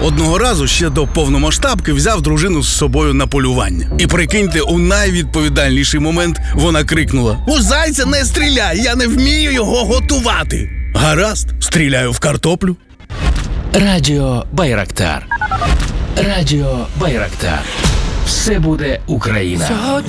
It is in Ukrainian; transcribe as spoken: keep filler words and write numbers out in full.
Одного разу ще до повномасштабки взяв дружину з собою на полювання. І прикиньте, у найвідповідальніший момент вона крикнула: «У зайця не стріляй, я не вмію його готувати!» Гаразд, стріляю в картоплю. Радіо Байрактар. Радіо Байрактар. Все буде Україна. Сьогодні